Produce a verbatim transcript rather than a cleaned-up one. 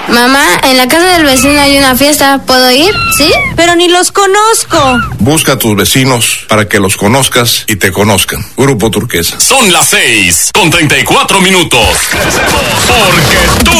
Mamá, en la casa del vecino hay una fiesta, ¿puedo ir? ¿Sí? Pero ni los conozco. Busca a tus vecinos para que los conozcas y te conozcan. Grupo Turquesa. Son las seis con treinta y cuatro minutos. Porque tú